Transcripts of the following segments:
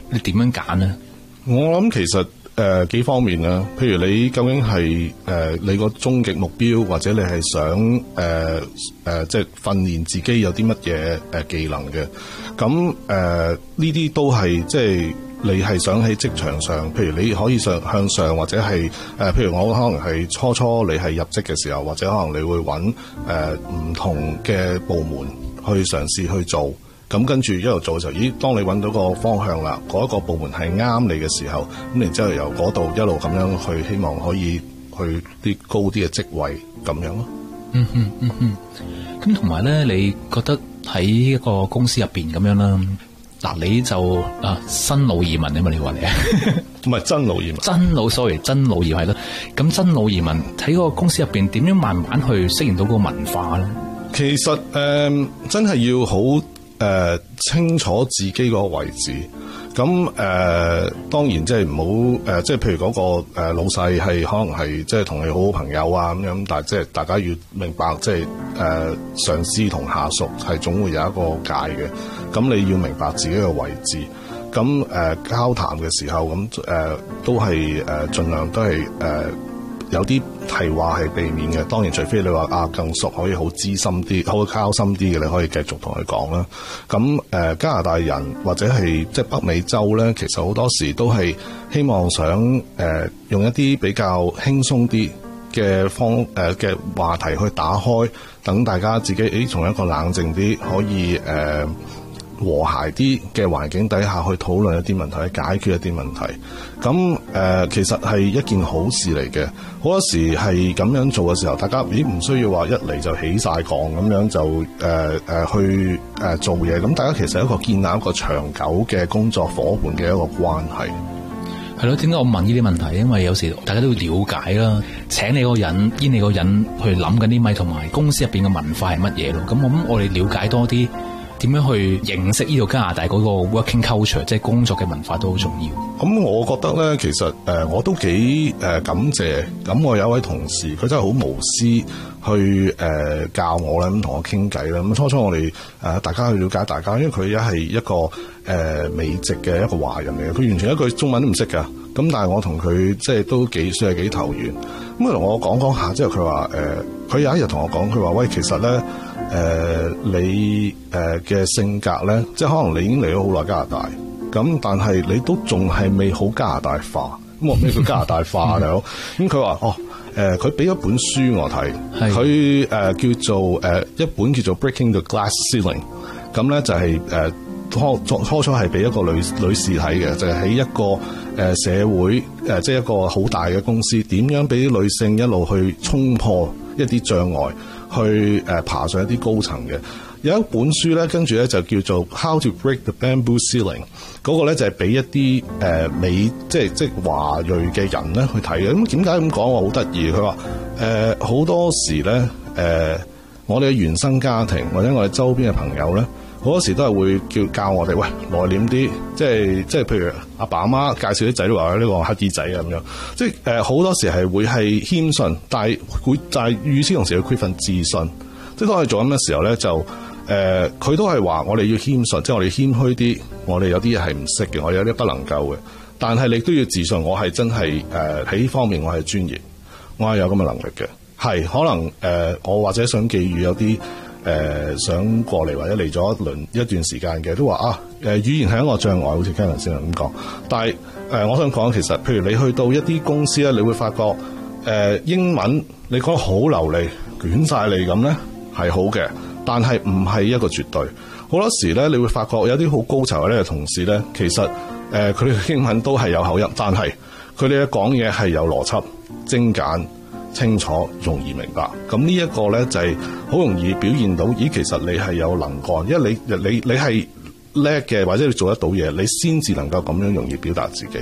你點樣揀呢？ 我諗其實幾方面啦，譬如你究竟係你個終極目標，或者你係想即係訓練自己有啲乜嘢技能嘅，咁呢啲都係即係你係想喺職場上，譬如你可以向上，或者係譬如我可能係初你係入職嘅時候，或者可能你會揾唔同嘅部門去嘗試去做。咁跟住一路做嘅時候，當你揾到個方向啦，嗰一個部門係啱你嘅時候，咁然之後由嗰度一路咁樣去，希望可以去啲高啲嘅職位咁樣咯。 咁同埋咧，你覺得喺一個公司入邊咁樣啦，嗱，你就新老移民啊嘛，你話你唔係真老移民， 真老移民係咯。咁真老移民喺個公司入邊點樣慢慢去適應到嗰個文化咧？ 其實真係要好清楚自己個位置，咁當然即係唔好即係譬如嗰個老細係可能係即係同你好好朋友啊咁樣，但係即係大家要明白，即係上司同下屬係總會有一個界嘅，咁你要明白自己嘅位置，咁交談嘅時候咁都係盡量都係有啲係話係避免嘅，當然除非你話更熟，可以好資深啲、好交心啲嘅，你可以繼續同佢講啦。咁加拿大人或者係即係北美洲咧，其實好多時都係希望想用一啲比較輕鬆啲嘅嘅話題去打開，等大家自己從一個冷靜啲可以和諧啲嘅環境底下去討論一啲問題，解決一啲問題。咁其實係一件好事嚟嘅。好多時係咁樣做嘅時候，大家唔需要話一嚟就起晒槓咁樣就去做嘢。咁大家其實係一個建立一個長久嘅工作夥伴嘅一個關係。 係咯，點解我問呢啲問題？因為有時大家都要了解啦，請你個人，依你個人去諗緊啲咪，同埋公司入邊嘅文化係乜嘢咯。咁我哋了解多啲。點樣去認識呢個加拿大嗰個 working culture， 即係工作嘅文化都好重要。 咁我覺得咧，其實我都幾感謝。咁我有一位同事，佢真係好無私去教我啦，咁同我傾偈啦。咁初我哋大家去了解大家，因為佢係一個美籍嘅一個華人嚟嘅，佢完全一句中文都唔識㗎。咁但係我同佢即係都算係幾投緣。咁佢同我講下之後，佢話佢有一日同我講，佢話喂，其實咧你嘅性格咧，即係可能你已經嚟咗好耐加拿大，咁但係你都仲係未好加拿大化。咁我咩叫加拿大化大佬？咁佢話佢俾一本書我睇，佢叫做一本叫做 Breaking the Glass Ceiling。咁咧就係初係俾一個女士睇嘅，就係喺一個社會即係一個好大嘅公司，點樣俾啲女性一路去衝破一啲障礙，去爬上一啲高層嘅。有一本書咧，跟住咧就叫做 How to Break the Bamboo Ceiling。嗰個咧就係俾一啲美即係華裔嘅人咧去睇嘅。咁點解咁講？我好得意。佢話好多時咧我哋嘅原生家庭或者我哋周邊嘅朋友咧，好多時都係會教我哋喂，內斂啲，即係譬如阿爸阿媽介紹啲仔都話呢個黑耳仔啊咁樣，即係好多時係會係謙遜，但係與此同時要缺乏自信。即係當我哋做緊嘅時候咧，就佢都係話我哋要謙遜，即係我哋謙虛啲，我哋有啲嘢係唔識嘅，我哋有啲不能夠嘅，但係你都要自信，我係真係喺呢方面我係專業，我係有咁嘅能力嘅。係可能我或者想寄語有啲想過嚟或者嚟咗一段時間嘅，都話語言係一個障礙，好似 Kevin 先生咁講。但係我想講，其實譬如你去到一啲公司咧，你會發覺英文你講得好流利，捲晒嚟咁咧係好嘅，但係唔係一個絕對。好多時咧，你會發覺有啲好高層嘅同事咧，其實佢哋嘅英文都係有口音，但係佢哋嘅講嘢係有邏輯、精簡、清楚、容易明白。咁呢一個咧就係好容易表現到，咦，其實你係有能幹，因為你係叻嘅，或者你做得到嘢，你先至能夠咁樣容易表達自己。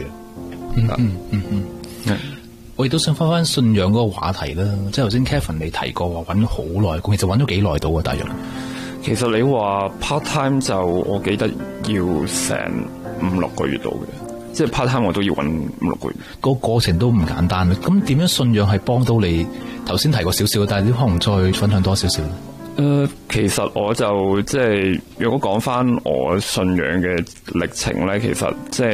我亦都想翻信仰嗰個話題啦，即係頭先 Kevin 你提過話揾咗好耐，其實揾咗幾耐到啊？大約其實你話 part time 就我記得要成5-6個月到嘅，即係 part time 我都要揾5-6個月。 個過程都唔簡單。咁點樣信仰係幫到你？頭先提過少少，但係你可能再分享多少少。 其實我就即係如果講翻我信仰嘅歷程咧，其實即係